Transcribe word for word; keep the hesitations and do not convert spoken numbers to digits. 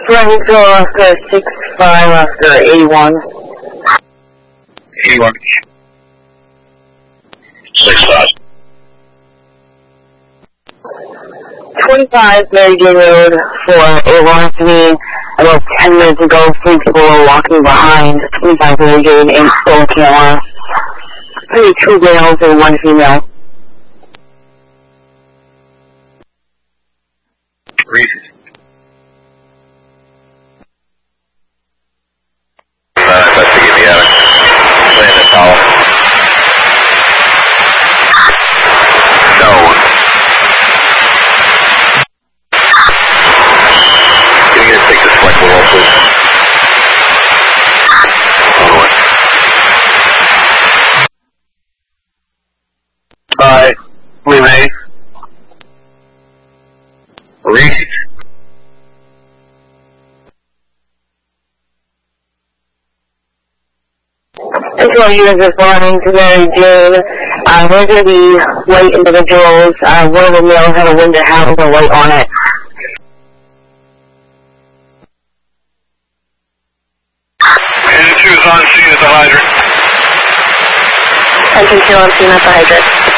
Franco Oscar six five Oscar eighty-one. eighty-one. six five. twenty-five Mary Jane Road for a lost me about ten minutes ago. Three people were walking behind twenty-five Mary Jane in full camera. Maybe two males and one female. Reason. Uh, investigate the attic. Plan the tower. No one. Can you guys take this flight below, please? On the way. Bye. We may. Reese. This one is responding to Mary Jane. Uh, they're going to be white individuals. Uh, one of the males had a winter hat with a light on it. And two is on scene at the hydrant. Attention two on scene at the hydrant.